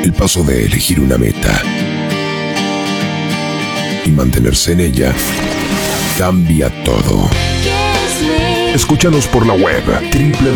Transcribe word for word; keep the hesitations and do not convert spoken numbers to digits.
El paso de elegir una meta y mantenerse en ella cambia todo. Escúchanos por la web doble u doble u doble u